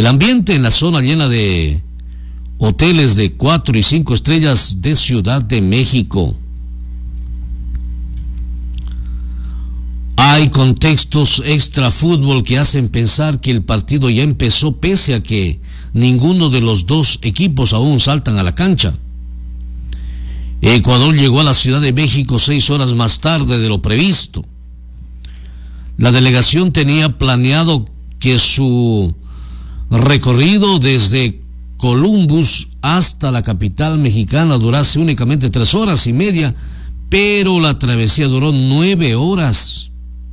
ambiente en la zona llena de hoteles de 4 y 5 estrellas de Ciudad de México. Hay contextos extra fútbol que hacen pensar que el partido ya empezó pese a que ninguno de los dos equipos aún saltan a la cancha. Ecuador llegó a la Ciudad de México 6 horas más tarde de lo previsto. La delegación tenía planeado que su recorrido desde Columbus hasta la capital mexicana durase únicamente 3 horas y media, pero la travesía duró 9 horas.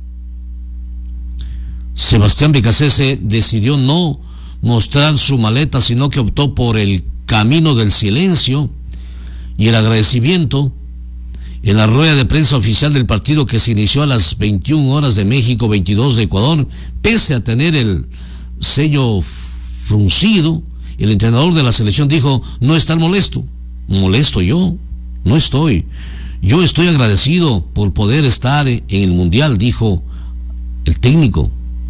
Sebastián Becasese decidió no mostrar su maleta, sino que optó por el camino del silencio y el agradecimiento. En la rueda de prensa oficial del partido, que se inició a las 21 horas de México, 22 de Ecuador, pese a tener el ceño fruncido, el entrenador de la selección dijo no estar molesto. ¿Molesto yo? No estoy. Yo estoy agradecido por poder estar en el Mundial, dijo el técnico.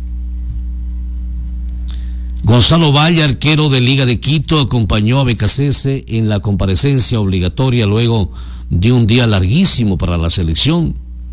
Gonzalo Valle, arquero de Liga de Quito, acompañó a Becasese en la comparecencia obligatoria luego de un día larguísimo para la selección.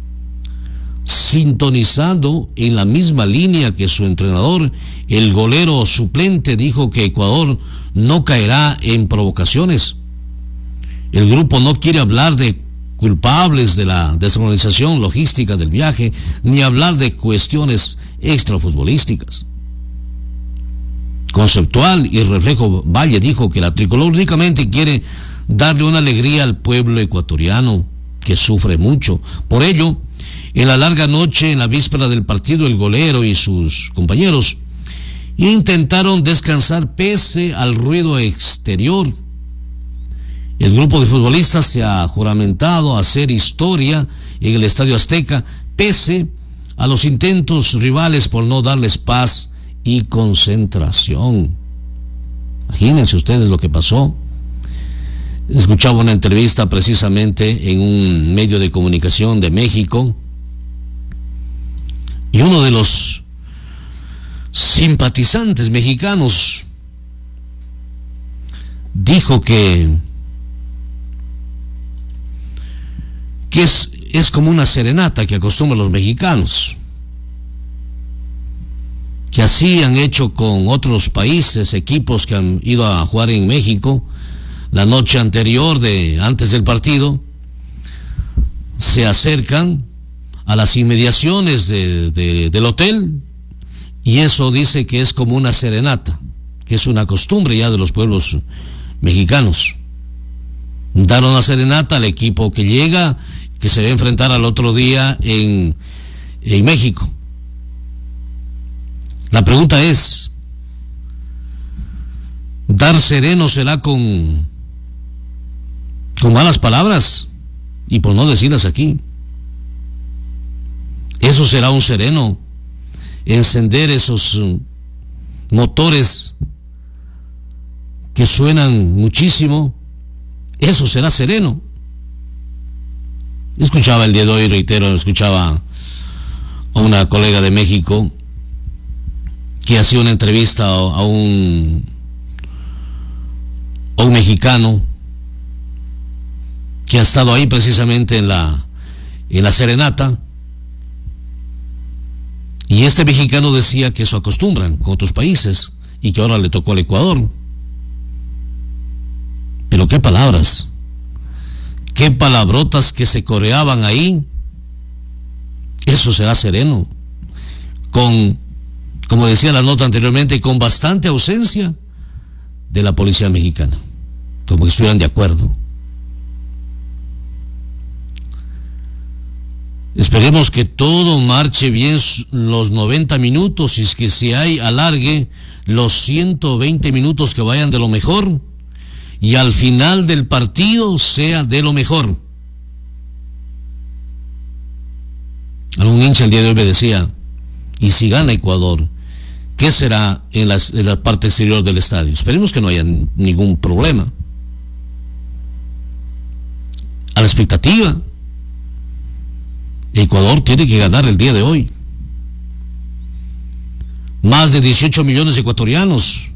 Sintonizando en la misma línea que su entrenador, el golero suplente dijo que Ecuador no caerá en provocaciones. El grupo no quiere hablar de culpables de la desorganización logística del viaje, ni hablar de cuestiones extrafutbolísticas. Conceptual y reflejo, Valle dijo que la tricolor únicamente quiere darle una alegría al pueblo ecuatoriano, que sufre mucho. Por ello, en la larga noche, en la víspera del partido, el golero y sus compañeros intentaron descansar pese al ruido exterior. El grupo de futbolistas se ha juramentado a hacer historia en el Estadio Azteca, pese a los intentos rivales por no darles paz y concentración. Imagínense ustedes lo que pasó. Escuchaba una entrevista precisamente en un medio de comunicación de México, y uno de los simpatizantes mexicanos dijo que es como una serenata que acostumbran los mexicanos, que así han hecho con otros países, equipos que han ido a jugar en México. La noche anterior, antes del partido, se acercan a las inmediaciones del hotel, y eso dice que es como una serenata, que es una costumbre ya de los pueblos mexicanos. Dar una serenata al equipo que llega, que se va a enfrentar al otro día en México. La pregunta es, ¿dar sereno será con malas palabras? Y por no decirlas aquí. ¿Eso será un sereno? Encender esos motores que suenan muchísimo, ¿eso será sereno? Escuchaba el día de hoy, reitero, escuchaba a una colega de México que hacía una entrevista a un mexicano que ha estado ahí precisamente en la serenata, y este mexicano decía que eso acostumbran con otros países y que ahora le tocó al Ecuador. Pero qué palabras, qué palabrotas que se coreaban ahí. Eso será sereno, como decía la nota anteriormente, con bastante ausencia de la policía mexicana, como que estuvieran de acuerdo. Esperemos que todo marche bien los 90 minutos, y es que si hay alargue, los 120 minutos que vayan de lo mejor, y al final del partido sea de lo mejor. Algún hincha el día de hoy me decía, ¿y si gana Ecuador, qué será en la parte exterior del estadio? Esperemos que no haya ningún problema. A la expectativa, Ecuador tiene que ganar el día de hoy. Más de 18 millones de ecuatorianos